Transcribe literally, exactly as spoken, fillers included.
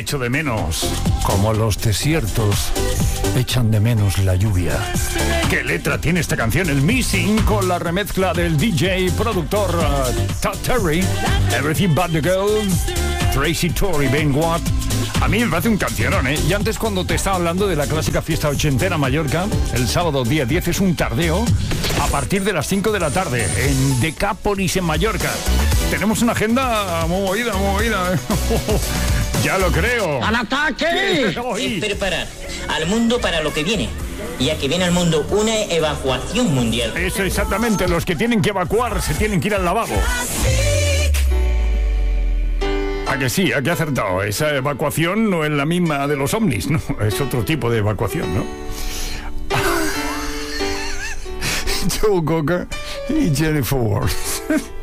echo de menos, como los desiertos echan de menos la lluvia. ¿Qué letra tiene esta canción? El Missing, con la remezcla del D J productor uh, Todd Terry, Everything But The Girl, Tracy Torrey, Ben Watt. A mí me parece un cancionón, ¿eh? Y antes, cuando te estaba hablando de la clásica fiesta ochentera Mallorca, el sábado día diez es un tardeo a partir de las cinco de la tarde en Decápolis, en Mallorca. Tenemos una agenda muy movida, muy movida. Ya lo creo. ¡Al ataque! Es preparar al mundo para lo que viene, ya que viene al mundo una evacuación mundial. Eso exactamente, los que tienen que evacuar se tienen que ir al lavabo. ¿A que sí? ¿A que ha acertado? Esa evacuación no es la misma de los ovnis, ¿no? Es otro tipo de evacuación, ¿no? Joe Cocker y Jennifer Ward.